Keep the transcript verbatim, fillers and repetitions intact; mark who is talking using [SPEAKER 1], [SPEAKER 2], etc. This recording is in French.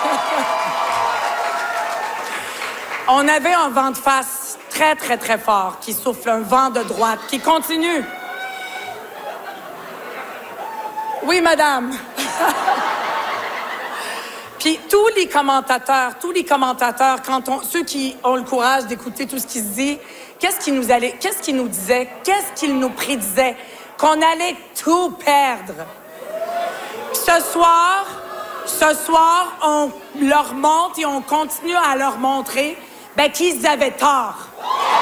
[SPEAKER 1] On avait un vent de face très, très, très fort qui souffle, un vent de droite qui continue. Oui, madame. Puis tous les commentateurs, tous les commentateurs, quand on, ceux qui ont le courage d'écouter tout ce qui se dit, qu'est-ce qu'ils nous allaient, qu'est-ce qu'ils nous disaient, qu'est-ce qu'ils nous prédisaient? Qu'on allait tout perdre. Puis ce soir, ce soir, on leur montre et on continue à leur montrer ben, qu'ils avaient tort.